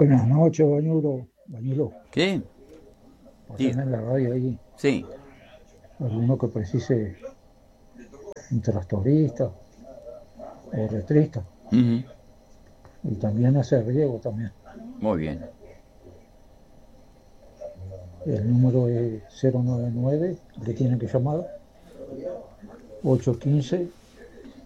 Buenas noches, Bañulo. Bañulo, ¿Qué? Diga. poneme en la radio ahí Sí. alguno que precise un tractorista o retrista. Ujú. Y también hacer riego también. Muy bien. El número es 099, le tienen que llamar 815